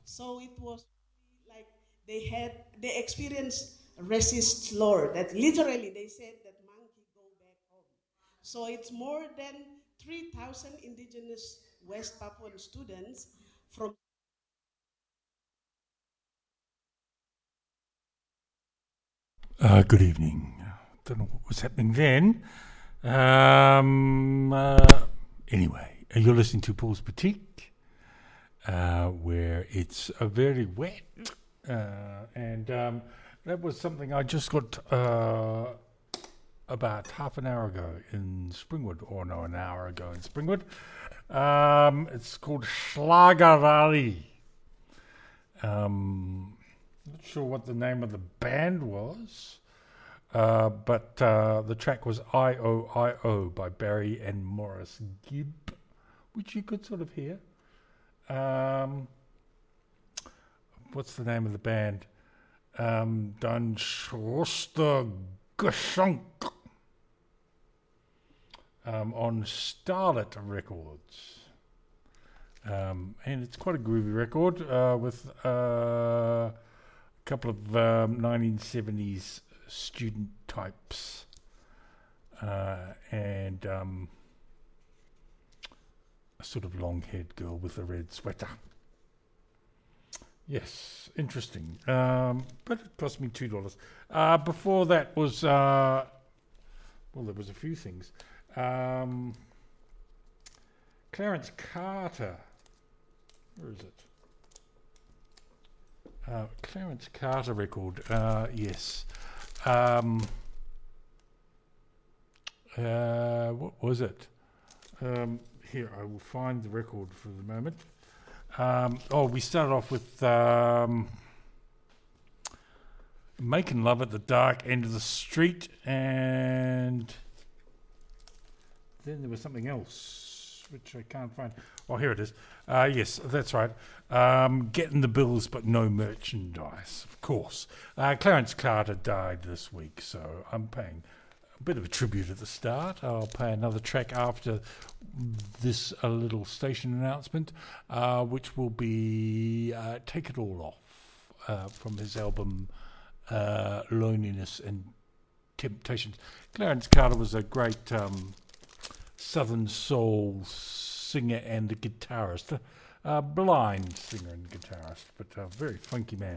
So it was like they experienced resist Lord. That literally they said that monkey go back home. So it's more than 3,000 indigenous West Papuan students from. Good evening. Don't know what was happening then. Um, uh, anyway, you're listening to Paul's Boutique, where it's very wet. And that was something I just got about half an hour ago in Springwood, or no, an hour ago in Springwood. It's called Schlagerali. Not sure what the name of the band was, but the track was I.O.I.O. by Barry and Morris Gibb, which you could sort of hear. What's the name of the band? Dan Schroster Geschenk on Starlet Records. And it's quite a groovy record with a couple of 1970s student types and a sort of long-haired girl with a red sweater. Yes, interesting. But it cost me $2. Before that was, well, there was a few things. Clarence Carter. Where is it? Clarence Carter record. Yes. What was it? Here, I will find the record for the moment. We started off with Making Love at the Dark End of the Street, and then there was something else, which I can't find. Oh, here it is. Yes, that's right. Getting the bills, but no merchandise, of course. Clarence Carter died this week, so I'm paying a bit of a tribute at the start. I'll play another track after this little station announcement, which will be Take It All Off from his album Loneliness and Temptations. Clarence Carter was a great Southern soul singer and a guitarist, a blind singer and guitarist, but a very funky man.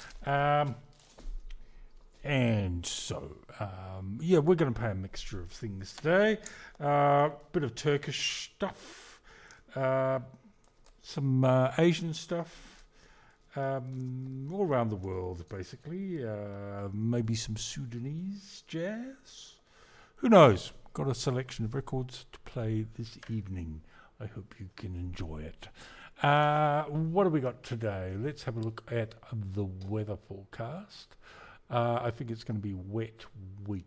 And so, we're going to play a mixture of things today. Bit of Turkish stuff, some Asian stuff, all around the world, basically. Maybe some Sudanese jazz. Who knows? Got a selection of records to play this evening. I hope you can enjoy it. What have we got today? Let's have a look at the weather forecast. I think it's going to be wet week.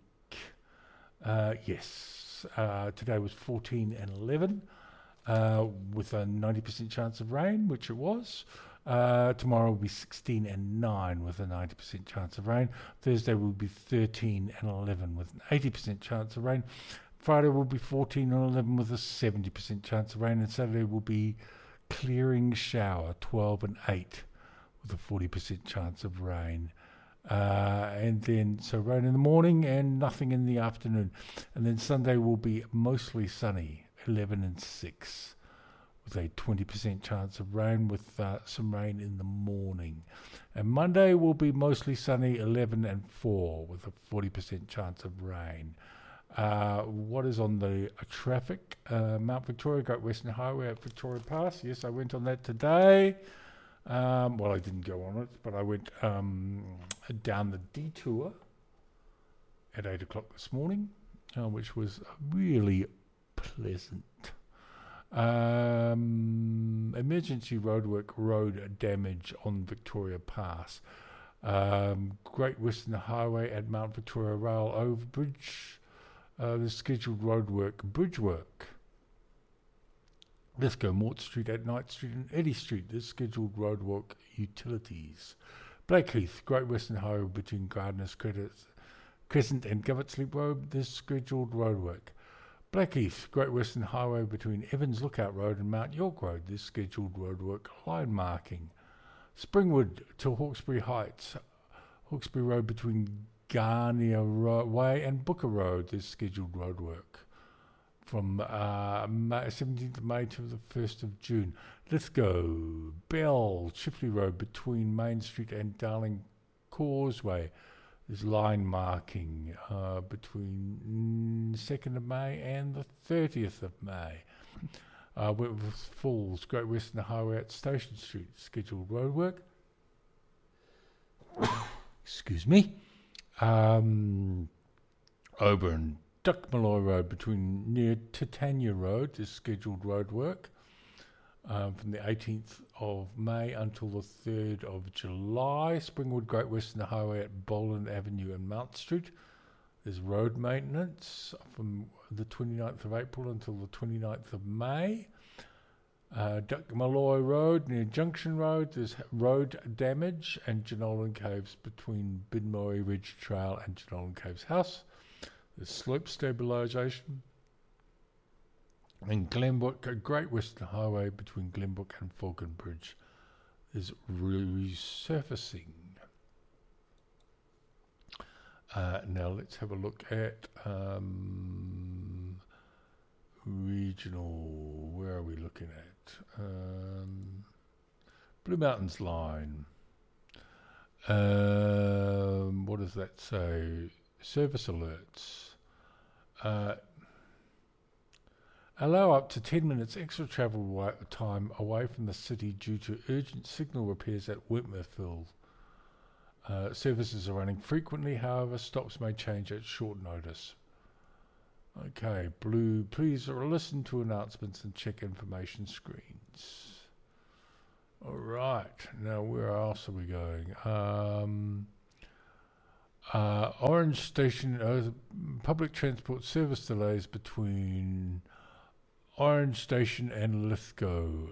Yes. Today was 14 and 11 with a 90% chance of rain, which it was. Tomorrow will be 16 and 9 with a 90% chance of rain. Thursday will be 13 and 11 with an 80% chance of rain. Friday will be 14 and 11 with a 70% chance of rain. And Saturday will be clearing shower, 12 and 8 with a 40% chance of rain. And then, so rain in the morning and nothing in the afternoon. And then Sunday will be mostly sunny, 11 and 6 with a 20% chance of rain with some rain in the morning. And Monday will be mostly sunny, 11 and 4 with a 40% chance of rain. What is on the traffic? Mount Victoria, Great Western Highway at Victoria Pass. Yes, I went on that today. Well, I didn't go on it, but I went down the detour at 8 o'clock this morning, which was really pleasant. Emergency roadwork, road damage on Victoria Pass. Great Western Highway at Mount Victoria Rail Overbridge. The scheduled roadwork, bridge work. Let's go Mort Street at Knight Street and Eddy Street. There's scheduled roadwork utilities. Blakeheath, Great Western Highway between Gardeners Crescent and Govatsleep Road. There's scheduled roadwork. Blakeheath, Great Western Highway between Evans Lookout Road and Mount York Road. There's scheduled roadwork line marking. Springwood to Hawkesbury Heights, Hawkesbury Road between Garnier Way and Booker Road. There's scheduled road work from 17th of May to the 1st of June. Lithgow, Bell, Chifley Road between Main Street and Darling Causeway. There's line marking between 2nd of May and the 30th of May. Whitworth Falls, Great Western Highway at Station Street, scheduled roadwork. Excuse me. Oban, Duck Malloy Road between near Titania Road, there's scheduled roadwork from the 18th of May until the 3rd of July. Springwood, Great Western Highway at Boland Avenue and Mount Street. There's road maintenance from the 29th of April until the 29th of May. Duck Malloy Road near Junction Road, there's road damage, and Jenolan Caves between Bidmurray Ridge Trail and Jenolan Caves House. There's slope stabilisation. And Glenbrook, Great Western Highway between Glenbrook and Falcon Bridge. There's resurfacing. Now let's have a look at regional. Where are we looking at? Blue Mountains Line. What does that say? Service alerts. Allow up to 10 minutes extra travel time away from the city due to urgent signal repairs at Whitmerfield. Services are running frequently, however, stops may change at short notice. Okay, Blue, please listen to announcements and check information screens. All right, now where else are we going? Orange Station, public transport service delays between Orange Station and Lithgow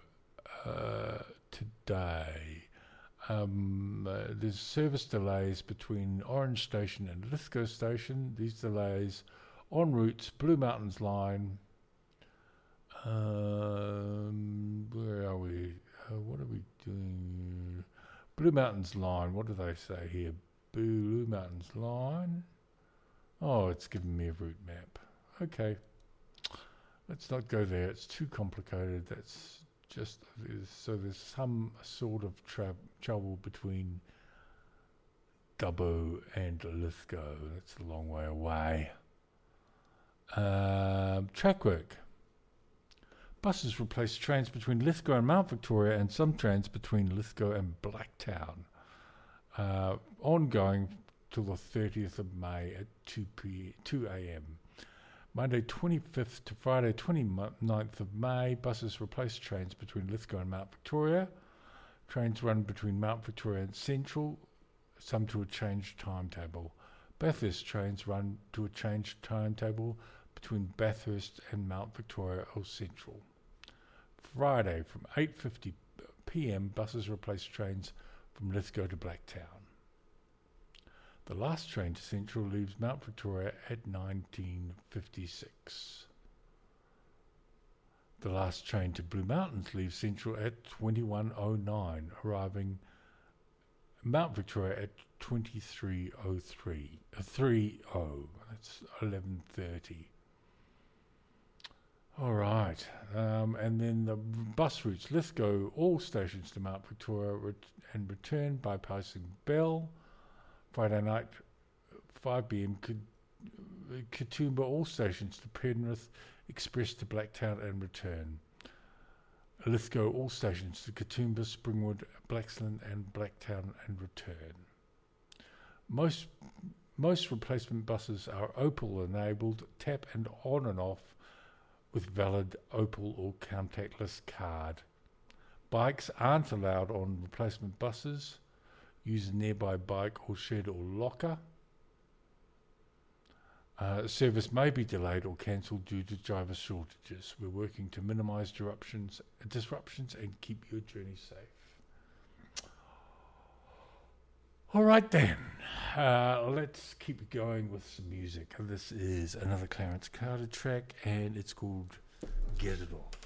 today. There's service delays between Orange Station and Lithgow Station. These delays en routes Blue Mountains Line. Where are we? What are we doing? Blue Mountains Line. What do they say here? Blue Mountains Line. Oh, it's giving me a route map. Okay. Let's not go there. It's too complicated. That's just so there's some sort of trouble between Dubbo and Lithgow. That's a long way away. Track work. Buses replace trains between Lithgow and Mount Victoria, and some trains between Lithgow and Blacktown. Ongoing till the 30th of May at 2 a.m. Monday 25th to Friday 29th of May, buses replace trains between Lithgow and Mount Victoria. Trains run between Mount Victoria and Central, some to a changed timetable. Bathurst trains run to a changed timetable between Bathurst and Mount Victoria or Central. Friday from 8:50 p.m, buses replace trains from Lithgow to Blacktown. The last train to Central leaves Mount Victoria at 19:56. The last train to Blue Mountains leaves Central at 21:09, arriving Mount Victoria at 23:03. 30. That's 11:30. All right, and then the bus routes: Lithgow, all stations to Mount Victoria and return bypassing Bell. Friday night, 5 p.m. Katoomba, all stations to Penrith, express to Blacktown and return. Lithgow, all stations to Katoomba, Springwood, Blaxland and Blacktown and return. Most replacement buses are Opal enabled, tap and on and off with valid Opal or contactless card. Bikes aren't allowed on replacement buses. Use a nearby bike or shed or locker. Service may be delayed or cancelled due to driver shortages. We're working to minimise disruptions and keep your journey safe. All right then, let's keep going with some music. This is another Clarence Carter track, and it's called Get It Off.